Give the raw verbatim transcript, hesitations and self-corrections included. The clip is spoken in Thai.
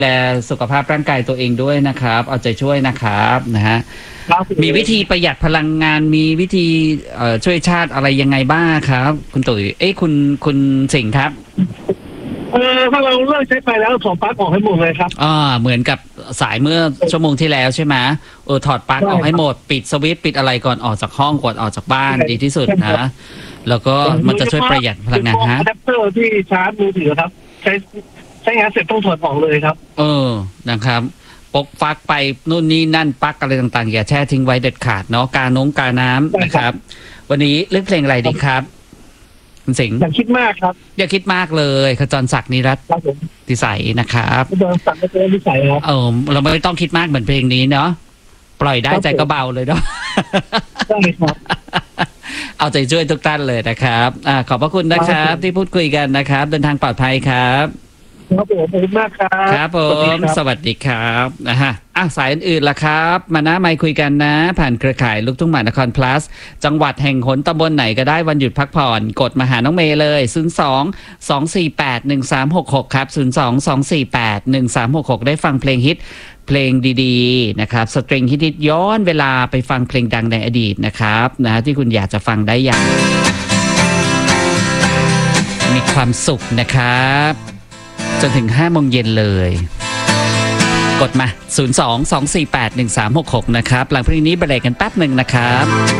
แลสุขภาพร่างกายตัวเองด้วยนะครับเอาใจช่วยนะครับนะฮะมีวิธีประหยัดพลังงานมีวิธีช่วยชาติอะไรยังไงบ้างครับคุณตุ๋ยเอ้ยคุณคุณสิงห์ครับเออถ้าเราเลิกใช้ไฟแล้วถอดปลั๊กออกให้หมดเลยครับอ่าเหมือนกับสายเมื่อชั่วโมงที่แล้วใช่ไหมเออถอดปลั๊กออกให้หมดปิดสวิตช์ปิดอะไรก่อนออกจากห้องก่อนออกจากบ้านดีที่สุดนะแล้วก็มันจะช่วยประหยัดพลังงานฮะอะแดปเตอร์ที่ชาร์จมือถือครับใช้ใช้งานเสร็จต้องถอดออกเลยครับเออนะครับปกฟักไปนู่นนี่นั่นปลั๊กอะไรต่างๆอย่าแช่ทิ้งไว้เด็ดขาดเนาะกาน้องกาน้ำนะครับวันนี้เลือกเพลงอะไรดีครับคุณสิงห์อย่าคิดมากครับอย่าคิดมากเลยขจรศักดิ์นิรัตติสัยนะครับขจรศักดิ์นิรัตติสัยครับเออเราไม่ต้องคิดมากเหมือนเพลงนี้เนาะปล่อยได้ใจก็เบาเลยเนาะใช่ครับเอาใจช่วยทุกท่านเลยนะครับอ่าขอบพระคุณนะครับที่พูดคุยกันนะครับเดินทางปลอดภัยครับครับผมขอบคุณมากครับครับผมสวัสดีครับนะฮะอ่ะสายอื่นๆล่ะครับมานะไม่คุยกันนะผ่านเครือข่ายลูกทุ่งมหานคร plus จังหวัดแห่งหนตำบลไหนก็ได้วันหยุดพักผ่อนกดมาหาน้องเมย์เลยศูนย์ สอง สอง สี่ แปด หนึ่ง สาม หก หกครับศูนย์ สอง สอง สี่ แปด หนึ่ง สาม หก หกได้ฟังเพลงฮิตเพลงดีๆนะครับสตริงฮิตๆย้อนเวลาไปฟังเพลงดังในอดีตนะครับนะที่คุณอยากจะฟังได้อย่างมีความสุขนะครับจนถึงห้าโมงเย็นเลยกดมาศูนย์ สอง สอง สี่ แปด หนึ่ง สาม หก หกนะครับหลังเพลงนี้เบรกกันแป๊บหนึ่งนะครับ